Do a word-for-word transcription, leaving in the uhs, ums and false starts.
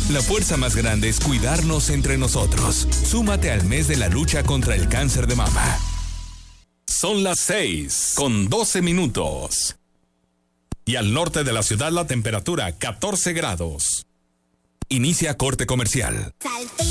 La fuerza más grande es cuidarnos entre nosotros. Súmate al mes de la lucha contra el cáncer de mama. Son las seis con doce minutos. Y al norte de la ciudad la temperatura catorce grados. Inicia corte comercial. Salte